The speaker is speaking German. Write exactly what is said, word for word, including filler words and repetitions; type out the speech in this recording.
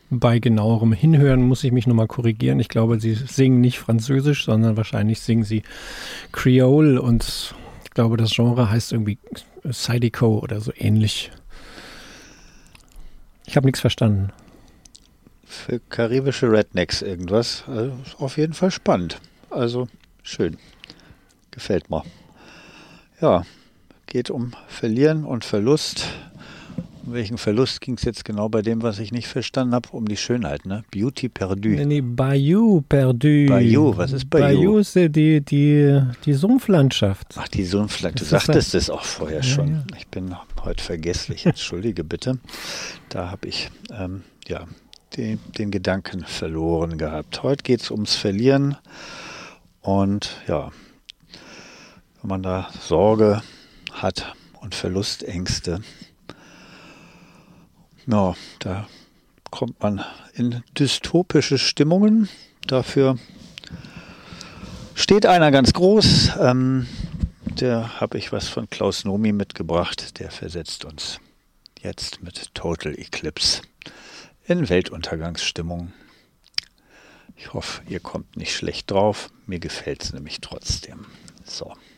Bei genauerem Hinhören muss ich mich nochmal korrigieren. Ich glaube, sie singen nicht Französisch, sondern wahrscheinlich singen sie Creole und ich glaube, das Genre heißt irgendwie Zydeco oder so ähnlich. Ich habe nichts verstanden. Für karibische Rednecks irgendwas. Also auf jeden Fall spannend. Also schön. Gefällt mir. Ja, geht um Verlieren und Verlust. Um welchen Verlust ging es jetzt genau bei dem, was ich nicht verstanden habe? Um die Schönheit, ne? Beauty perdu. Nee, nee, Bayou perdu. Bayou, was ist Bayou? Bayou ist die, die, die Sumpflandschaft. Ach, die Sumpflandschaft. Du Das ist sagtest es auch vorher Ja, schon. ja. Ich bin heute vergesslich. Entschuldige bitte. Da habe ich ähm, ja, den, den Gedanken verloren gehabt. Heute geht es ums Verlieren. Und ja, wenn man da Sorge hat und Verlustängste, ja, da kommt man in dystopische Stimmungen. Dafür steht einer ganz groß. Ähm, der habe ich was von Klaus Nomi mitgebracht. Der versetzt uns jetzt mit Total Eclipse in Weltuntergangsstimmung. Ich hoffe, ihr kommt nicht schlecht drauf. Mir gefällt es nämlich trotzdem. So.